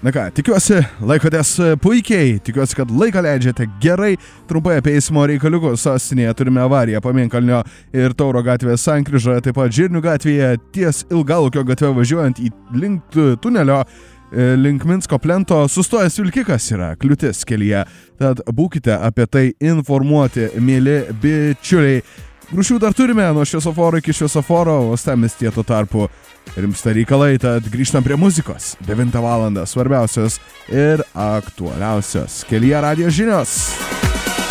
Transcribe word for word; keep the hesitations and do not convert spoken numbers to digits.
Na ką, tikiuosi, laikotės puikiai, tikiuosi, kad laiką leidžiate gerai. Trumpai apie eismo reikaliukus. Sostinėje turime avariją Pamėnkalnio ir Tauro gatvės sankryžoje, taip pat Žirnių gatvėje ties Ilgalukio gatve važiuojant į link tunelio link Minsko plento sustojęs vilkikas yra kliūtis kelyje. Tad būkite apie tai informuoti, mėly bičiuliai. Grūšių dar turime nuo šviesoforo iki šviesoforo, uostamiestyje tuo tarpu rimsta reikalai, tad grįžtam prie muzikos. devintą valandą svarbiausios ir aktualiausios kelyje radijo žinios.